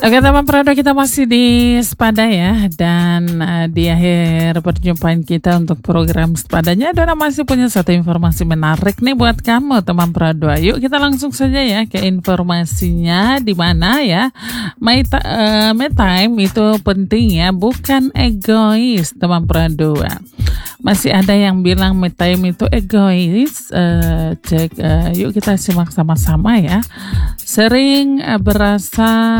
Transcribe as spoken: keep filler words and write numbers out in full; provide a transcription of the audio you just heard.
Oke teman Prado, kita masih di Sepada ya. Dan uh, di akhir perjumpaan kita untuk program Sepadanya, Dona masih punya satu informasi menarik nih buat kamu teman Prado. Yuk kita langsung saja ya ke informasinya, di mana ya my, ta- uh, me time itu penting ya, bukan egois teman Prado. Masih ada yang bilang me time itu egois. uh, Cek, uh, yuk kita simak sama-sama ya. Sering uh, berasa